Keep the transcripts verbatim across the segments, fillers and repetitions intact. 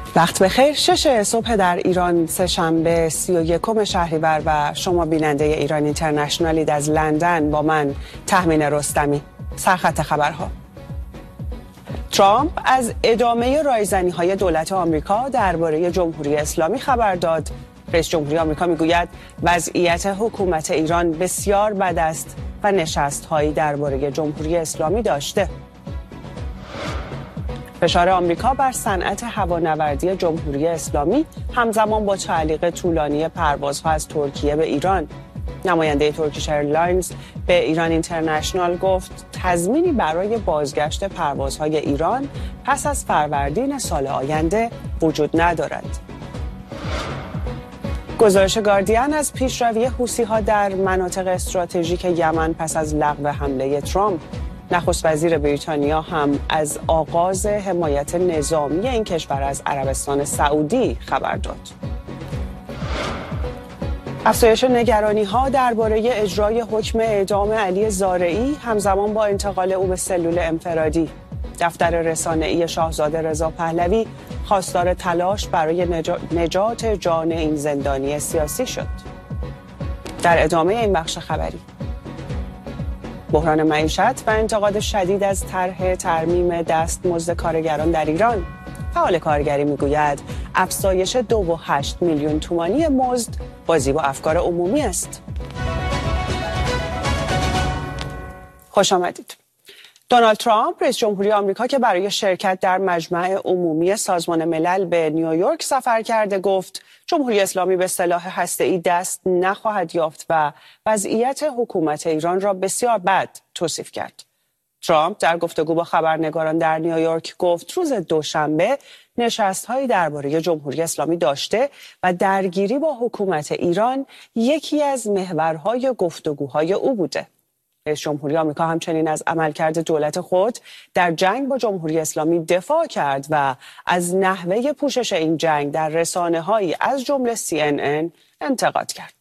وقت بخیر. شش صبح در ایران، سه‌شنبه سی و یکم شهریور و شما بیننده ایران اینترنشنالید از لندن با من تهمین رستمی. سرخط خبرها: ترامپ از ادامه رایزنی‌های دولت آمریکا درباره جمهوری اسلامی خبر داد. رئیس جمهوری آمریکا میگوید وضعیت حکومت ایران بسیار بد است و نشست‌هایی درباره جمهوری اسلامی داشته. فشار آمریکا بر صنعت هوانوردی جمهوری اسلامی همزمان با تعلیق طولانی پروازها از ترکیه به ایران. نماینده ترکیش ایرلاینز به ایران اینترنشنال گفت تضمینی برای بازگشت پروازهای ایران پس از فروردین سال آینده وجود ندارد. گزارش گاردین از پیشروی حوثی‌ها در مناطق استراتژیک یمن پس از لغو حمله ترامپ. نخست وزیر بریتانیا هم از آغاز حمایت نظامی این کشور از عربستان سعودی خبر داد. افزایش نگرانی‌ها درباره اجرای حکم اعدام علی زارعی همزمان با انتقال او به سلول انفرادی. دفتر رسانه‌ای شاهزاده رضا پهلوی خواستار تلاش برای نجات جان این زندانی سیاسی شد. در ادامه این بخش خبری: بحران معیشت و انتقاد شدید از طرح ترمیم دستمزد کارگران در ایران. فعال کارگری میگوید افزایش دو و هشت میلیون تومانی مزد بازی با افکار عمومی است. خوش آمدید. دونالد ترامپ رئیس جمهوری آمریکا که برای شرکت در مجمع عمومی سازمان ملل به نیویورک سفر کرده گفت جمهوری اسلامی به سلاح هسته‌ای دست نخواهد یافت و وضعیت حکومت ایران را بسیار بد توصیف کرد. ترامپ در گفتگو با خبرنگاران در نیویورک گفت روز دوشنبه نشست‌هایی درباره جمهوری اسلامی داشته و درگیری با حکومت ایران یکی از محورهای گفتگوهای او بوده. رئیس جمهوری آمریکا همچنین از عملکرد دولت خود در جنگ با جمهوری اسلامی دفاع کرد و از نحوه پوشش این جنگ در رسانه‌هایی از جمله سی ان ان انتقاد کرد.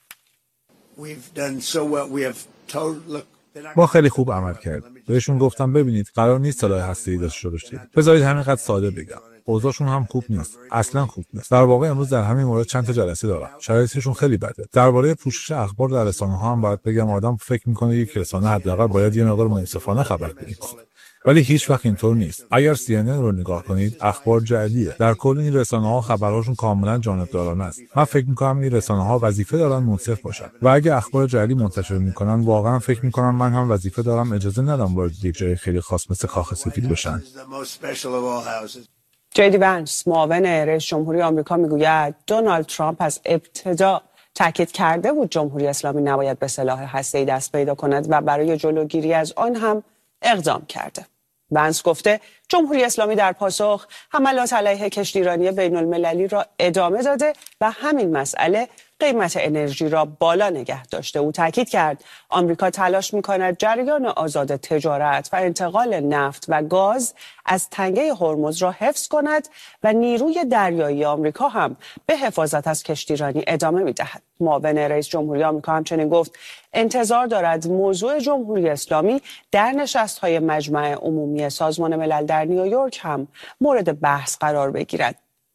ما خیلی خوب عمل کردیم. بهشون گفتم ببینید قرار نیست سلاح هسته‌ای داشته باشید. بذارید همینقدر ساده بگم. اوضاعشون هم خوب نیست. اصلا خوب نیست. در واقع امروز در همین مورد چند تا جلسه دارم. شرایطشون خیلی بده. درباره پوشش اخبار در رسانه‌ها هم باید بگم آدم فکر می‌کنه یک رسانه حداقل باید یه مقدار منصفانه خبر بده. ولی هیچ وقت اینطور نیست. اگر سی ان ان رو نگاه کنید، اخبار جعلیه. در کل این رسانه‌ها خبرهاشون کاملا جانبدارانه است. من فکر می‌کنم این رسانه‌ها وظیفه دارن منصف باشن. و اگه اخبار جعلی منتشر می‌کنن، واقعا فکر می‌کنم من هم وظیفه دارم اجازه ندم وارد یک جای خیلی خاص مثل کاخ سفید بشن. جی دی ونس، معاون رئیس جمهوری آمریکا میگوید دونالد ترامپ از ابتدا تاکید کرده بود جمهوری اسلامی نباید به سلاح هسته‌ای دست پیدا کند و برای جلوگیری از آن هم اقدام کرده. ونس گفته جمهوری اسلامی در پاسخ حملات علیه کشتیرانی بین المللی را ادامه داده و همین مسئله قیمت انرژی را بالا نگه داشته. او تاکید کرد آمریکا تلاش می‌کند جریان آزاد تجارت و انتقال نفت و گاز از تنگه هرمز را حفظ کند و نیروی دریایی آمریکا هم به حفاظت از کشتیرانی ادامه می‌دهد. معاون رئیس جمهوری آمریکا همچنین گفت انتظار دارد موضوع جمهوری اسلامی در نشست‌های مجمع عمومی سازمان ملل در نیویورک هم مورد بحث قرار بگیرد.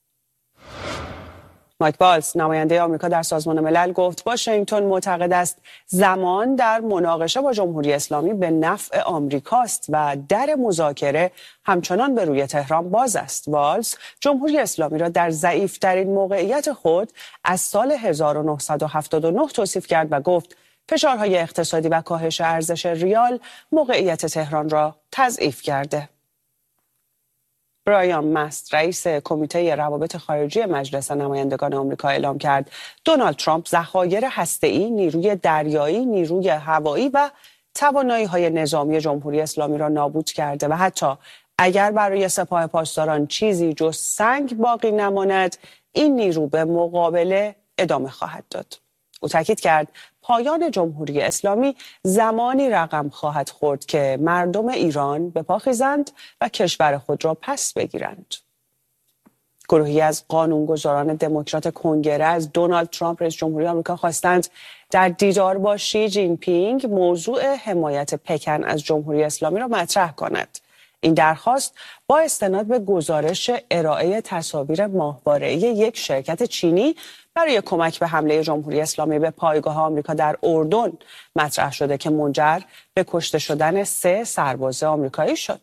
مایک والز، نماینده آمریکا در سازمان ملل گفت واشنگتن معتقد است زمان در مناقشه با جمهوری اسلامی به نفع آمریکاست و در مذاکره همچنان به روی تهران باز است. والز جمهوری اسلامی را در ضعیف‌ترین موقعیت خود از سال هزار و نهصد و هفتاد و نه توصیف کرد و گفت فشارهای اقتصادی و کاهش ارزش ریال موقعیت تهران را تضعیف کرده. برایان مست، رئیس کمیته روابط خارجی مجلس نمایندگان آمریکا اعلام کرد دونالد ترامپ ذخایر هسته‌ای، نیروی دریایی، نیروی هوایی و توانایی‌های نظامی جمهوری اسلامی را نابود کرده و حتی اگر برای سپاه پاسداران چیزی جز سنگ باقی نماند، این نیرو به مقابله ادامه خواهد داد. او تاکید کرد پایان جمهوری اسلامی زمانی رقم خواهد خورد که مردم ایران به پا خیزند و کشور خود را پس بگیرند. گروهی از قانونگذاران دموکرات کنگره از دونالد ترامپ رئیس جمهوری آمریکا خواستند در دیدار با شی جین پینگ موضوع حمایت پکن از جمهوری اسلامی را مطرح کند. این درخواست با استناد به گزارش ارائه تصاویر ماهواره‌ای یک شرکت چینی برای کمک به حمله جمهوری اسلامی به پایگاه آمریکا در اردن مطرح شده که منجر به کشته شدن سه سرباز آمریکایی شد.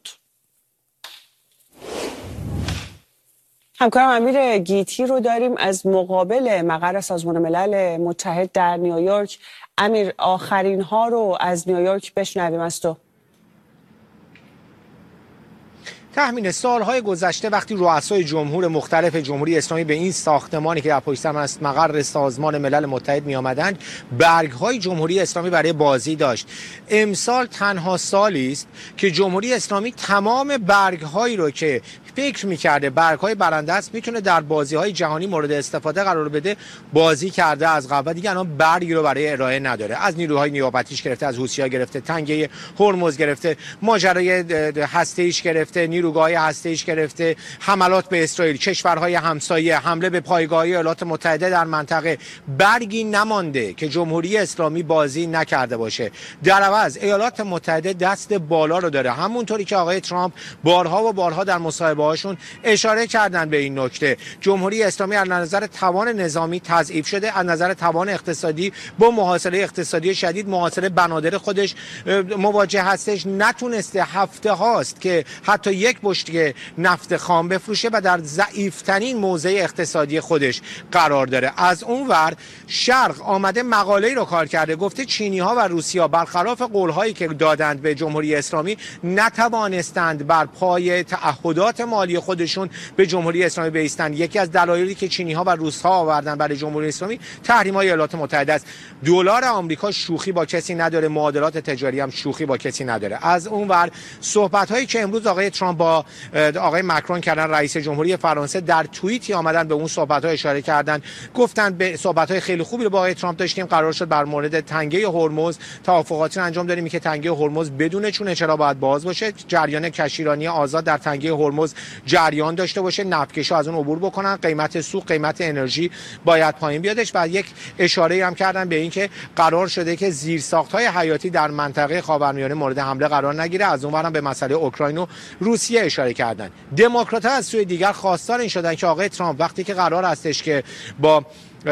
همکارم امیر گیتی رو داریم از مقابل مقر سازمان ملل متحد در نیویورک. امیر، آخرین ها رو از نیویورک بشنویم از تو. تحمین سالهای گذشته وقتی رؤسای جمهور مختلف جمهوری اسلامی به این ساختمانی که در پشت سر است مقر سازمان ملل متحد می آمدند، برگ‌های جمهوری اسلامی برای بازی داشت. امسال تنها سالی است که جمهوری اسلامی تمام برگ‌هایی رو که فکر می‌کرده برگ‌های برنده است میتونه در بازی‌های جهانی مورد استفاده قرار بده بازی کرده از قبل. دیگه الان برگی رو برای ارائه نداره. از نیروهای نیابتیش گرفته، از حوثی‌ها گرفته، تنگه هرمز گرفته، ماجرای هسته‌ایش گرفته، نیروگاه‌های هسته‌ایش گرفته، حملات به اسرائیل، کشورهای همسایه، حمله به پایگاه‌های ایالات متحده در منطقه، برگی نمانده که جمهوری اسلامی بازی نکرده باشه. در عوض ایالات متحده دست بالا رو داره، همونطوری که آقای ترامپ بارها و بارها در مصاحبه هاشون اشاره کردن به این نکته. جمهوری اسلامی از نظر توان نظامی تضعیف شده، از نظر توان اقتصادی با محاصره اقتصادی شدید محاصره بنادر خودش مواجه هستش. نتونسته هفته هاست که حتی یک بشکه نفت خام بفروشه و در ضعیفترین موضع اقتصادی خودش قرار داره. از اونور شرق آمده مقاله‌ای رو کار کرده، گفته چینی‌ها و روسی‌ها برخلاف قول‌هایی که دادند به جمهوری اسلامی نتوانستند بر پای تعهدات مالی خودشون به جمهوری اسلامی بایستند. یکی از دلایلی که چینی‌ها و روس‌ها آوردن برای جمهوری اسلامی تحریم‌های ایالات متحده است. دلار آمریکا شوخی با کسی نداره، معادلات تجاری هم شوخی با کسی نداره. از اونور صحبت‌هایی که امروز آقای ترامپ با آقای مکرون کردن، رئیس جمهوری فرانسه در توییتی آمدن به اون صحبت‌ها اشاره کردن، گفتن به صحبت‌های خیلی خوبی رو با آقای ترامپ داشتیم، قرار شد بر مورد تنگه هرمز توافقاتی انجام دادیم که تنگه هرمز بدون چونه چرا باید باز باشه، جریان کشتیرانی آزاد در تنگه هرمز جریان داشته باشه، نفتکشا از اون عبور بکنن، قیمت سوخت، قیمت انرژی باید پایین بیادش. و یک اشاره هم کردن به این که قرار شده که زیرساخت‌های حیاتی در منطقه خاورمیانه مورد حمله قرار نگیره. از اونورم به مسئله اوکراین و روسیه اشاره کردن. دموکرات‌ها از سوی دیگر خواستار این شدن که آقای ترامپ وقتی که قرار هستش که با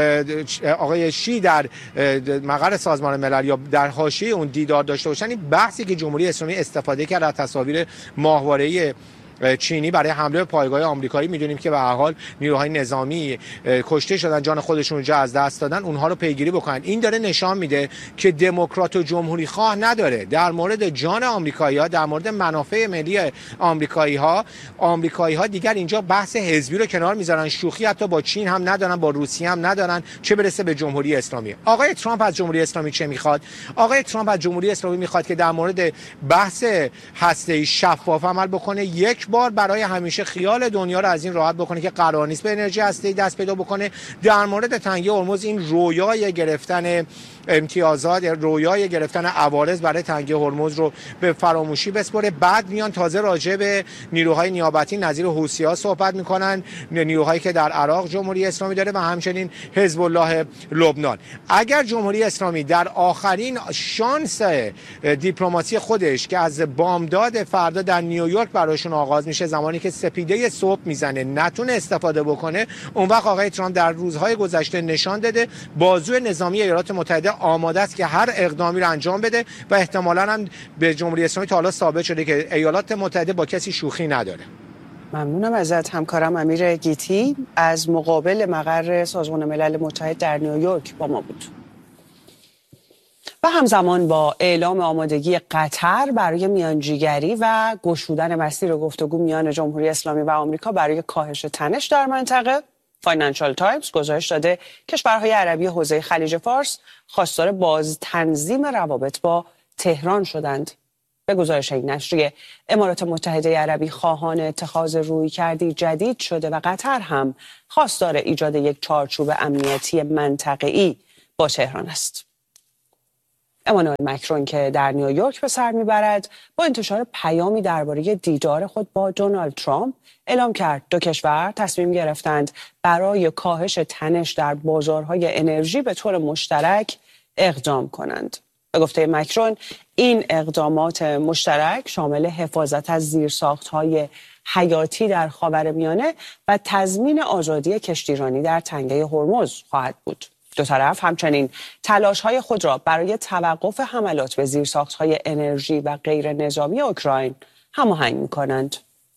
آقای شی در مقر سازمان ملل یا در حاشیه اون دیدار داشته باشن، این بحثی که جمهوری اسلامی استفاده کرد از تصاویر ماهواره‌ای چینی برای حمله به پایگاه آمریکایی، میدونیم که به هر حال نیروهای نظامی کشته شدن، جان خودشون رو از دست دادن، اونها رو پیگیری بکنن. این داره نشان میده که دموکرات و جمهوری خواه نداره در مورد جان آمریکایی‌ها، در مورد منافع ملی آمریکایی‌ها. آمریکایی‌ها دیگر اینجا بحث حزبی رو کنار میذارن، شوخی حتی با چین هم ندارن، با روسیه هم ندارن، چه برسه به جمهوری اسلامی. آقای ترامپ از جمهوری اسلامی چه میخواد؟ آقای ترامپ از جمهوری اسلامی میخواد که در مورد بحث هسته‌ای شفاف عمل بکنه، یک بار برای همیشه خیال دنیا رو از این راحت بکنه که قرار نیست به انرژی هسته‌ای دست پیدا بکنه. در مورد تنگه هرمز این رویای گرفتن امتیازات، رویای گرفتن عوارض برای تنگه هرمز رو به فراموشی بسپره. بعد میان تازه راجع به نیروهای نیابتی نظیر حوثی‌ها صحبت میکنن، نیروهایی که در عراق جمهوری اسلامی داره و همچنین حزب الله لبنان. اگر جمهوری اسلامی در آخرین شانس دیپلماسی خودش که از بامداد فردا در نیویورک براشون آغاز میشه، زمانی که سپیده صبح میزنه، نتونه استفاده بکنه، اون وقت آقای ترامپ در روزهای گذشته نشان داده بازوی نظامی ایالات متحده آماده است که هر اقدامی رو انجام بده و احتمالاً هم به جمهوری اسلامی تا حالا ثابت شده که ایالات متحده با کسی شوخی نداره. ممنونم ازت همکارم امیر گیتی از مقابل مقر سازمان ملل متحد در نیویورک با ما بود. و همزمان با اعلام آمادگی قطر برای میانجیگری و گشودن مسیر گفتگو میان جمهوری اسلامی و آمریکا برای کاهش تنش در منطقه، فاینانشال تایمز گزارش داده کشورهای عربی حوزه خلیج فارس خواستار باز تنظیم روابط با تهران شدند. به گزارش این نشریه، امارات متحده عربی خواهان اتخاذ رویکردی جدید شده و قطر هم خواستار ایجاد یک چارچوب امنیتی منطقه‌ای با تهران است. امانوئل مکرون که در نیویورک به سر میبرد با انتشار پیامی درباره دیدار خود با دونالد ترامپ اعلام کرد دو کشور تصمیم گرفتند برای کاهش تنش در بازارهای انرژی به طور مشترک اقدام کنند. به گفته مکرون این اقدامات مشترک شامل حفاظت از زیرساخت‌های حیاتی در خاورمیانه و تضمین آزادی کشتیرانی در تنگه هرمز خواهد بود. دو طرف همچنین تلاش‌های خود را برای توقف حملات به زیرساخت‌های انرژی و غیر نظامی اوکراین هماهنگ می‌کنند.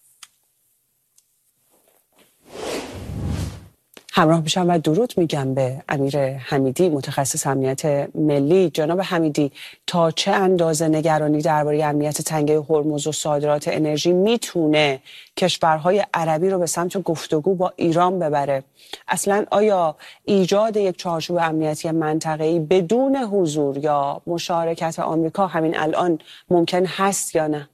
همراه میشم و درود میگم به امیر حمیدی، متخصص امنیت ملی. جناب حمیدی، تا چه اندازه نگرانی درباره امنیت تنگه هرمز و صادرات انرژی میتونه کشورهای عربی رو به سمت گفتگو با ایران ببره؟ اصلا آیا ایجاد یک چارچوب امنیتی منطقه‌ای بدون حضور یا مشارکت آمریکا همین الان ممکن هست یا نه؟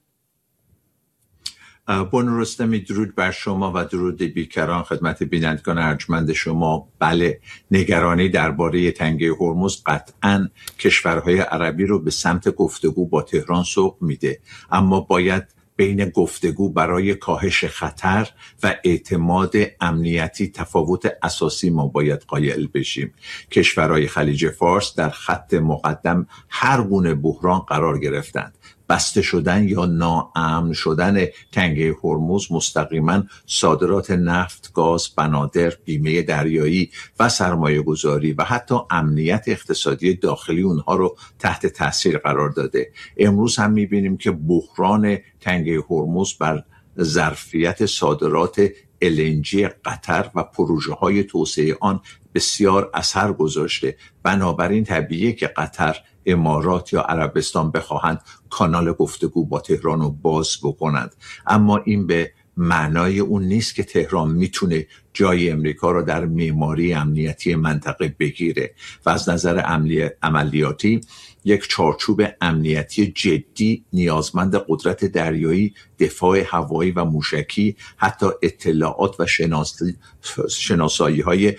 بانو رستمی، درود بر شما و درود بیکران خدمت بینندگان ارجمند شما. بله، نگرانی درباره تنگه هرمز قطعاً کشورهای عربی رو به سمت گفتگو با تهران سوق میده، اما باید بین گفتگو برای کاهش خطر و اعتماد امنیتی تفاوت اساسی ما باید قائل بشیم. کشورهای خلیج فارس در خط مقدم هر گونه بحران قرار گرفتند. بسته شدن یا ناامن شدن تنگه هرمز مستقیما صادرات نفت، گاز، بنادر، بیمه دریایی و سرمایه گذاری و حتی امنیت اقتصادی داخلی اونها رو تحت تاثیر قرار داده. امروز هم میبینیم که بحران تنگه هرمز بر ظرفیت صادرات ال ان جی قطر و پروژه های توسعه آن بسیار اثر گذاشته. بنابراین طبیعیه که قطر، امارات یا عربستان بخواهند کانال گفتگو با تهران رو باز بکنند، اما این به معنای اون نیست که تهران میتونه جای امریکا رو در معماری امنیتی منطقه بگیره و از نظر عملیاتی یک چارچوب امنیتی جدی نیازمند قدرت دریایی، دفاع هوایی و موشکی، حتی اطلاعات و شناسی شناسایی های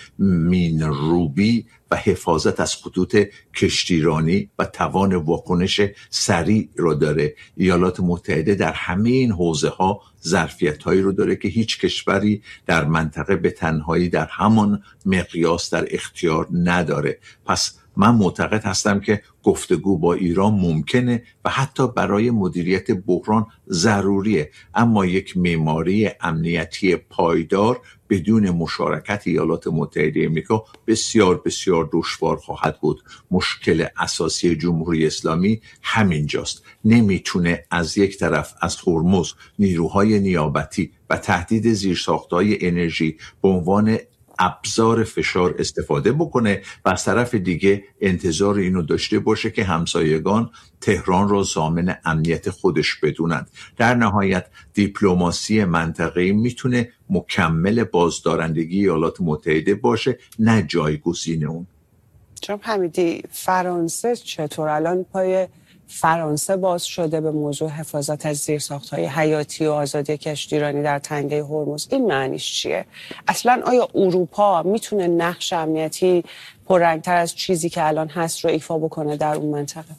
مین‌روبی و حفاظت از خطوط کشتیرانی و توان واکنش سریع رو داره. ایالات متحده در همه این حوزه ها ظرفیت هایی رو داره که هیچ کشوری در منطقه به تنهایی در همان مقیاس در اختیار نداره. پس من معتقد هستم که گفتگو با ایران ممکنه و حتی برای مدیریت بحران ضروریه، اما یک معماری امنیتی پایدار بدون مشارکت ایالات متحده آمریکا بسیار بسیار دشوار خواهد بود. مشکل اساسی جمهوری اسلامی همینجاست. نمیتونه از یک طرف از هرمز نیروهای نیابتی و تهدید زیرساختهای انرژی به عنوان ابزار فشار استفاده بکنه و از طرف دیگه انتظار اینو داشته باشه که همسایگان تهران را ضامن امنیت خودش بدونند. در نهایت دیپلماسی منطقه‌ای میتونه مکمل بازدارندگی ایالات متحده باشه، نه جایگزین اون. جناب حمیدی، فرانسه چطور الان پای فرانسه باز شده به موضوع حفاظت از زیرساخت‌های حیاتی و آزادی کشتیرانی در تنگه هرمز؟ این معنیش چیه؟ اصلا آیا اروپا میتونه نقش امنیتی پررنگتر از چیزی که الان هست رو ایفا بکنه در اون منطقه؟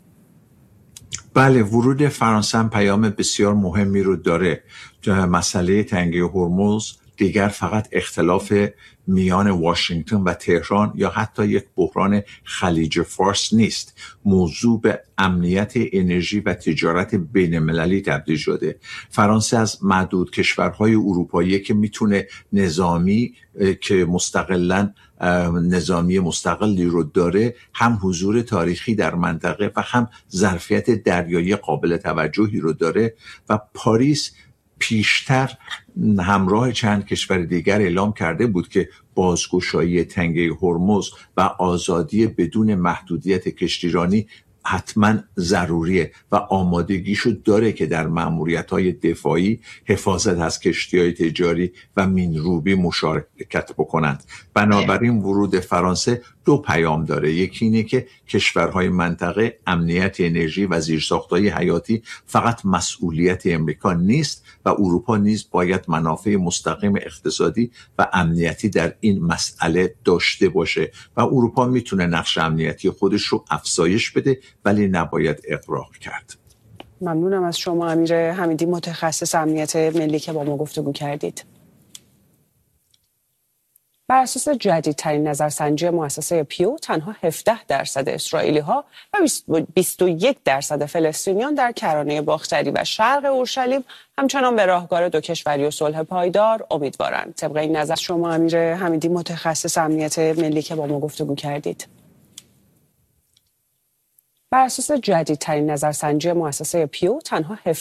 بله، ورود فرانسه هم پیام بسیار مهمی رو داره. مسئله تنگه هرمز دیگر فقط اختلاف میان واشنگتن و تهران یا حتی یک بحران خلیج فارس نیست. موضوع به امنیت انرژی و تجارت بین المللی تبدیل شده. فرانسه از معدود کشورهای اروپایی که میتونه نظامی که مستقلاً نظامی مستقلی رو داره، هم حضور تاریخی در منطقه و هم ظرفیت دریایی قابل توجهی رو داره و پاریس پیشتر همراه چند کشور دیگر اعلام کرده بود که بازگشایی تنگه هرمز و آزادی بدون محدودیت کشتیرانی حتما ضروریه و آمادگیشو داره که در مأموریت‌های دفاعی حفاظت از کشتی‌های تجاری و مین‌روبی مشارکت بکنند. بنابراین ورود فرانسه دو پیام داره. یکی اینه که کشورهای منطقه امنیت انرژی و زیرساخت‌های حیاتی فقط مسئولیت امریکا نیست و اروپا نیز باید منافع مستقیم اقتصادی و امنیتی در این مسئله داشته باشه و اروپا میتونه نقش امنیتی خودش رو افزایش بده، ولی نباید اغراق کرد. ممنونم از شما امیر حمیدی، متخصص امنیت ملی که با ما گفتگو کردید. بر اساس جدیدترین نظرسنجی مؤسسه پیو، تنها هفده درصد اسرائیلی‌ها و بیست و یک درصد فلسطینیان در کرانه باختری و شرق اورشلیم همچنان به راهکار دو کشوری و صلح پایدار امیدوارند. طبق این نظر شما امیر حمیدی، متخصص امنیت ملی که با ما گفتگو کردید. بر اساس جدیدترین نظرسنجی مؤسسه پیو، تنها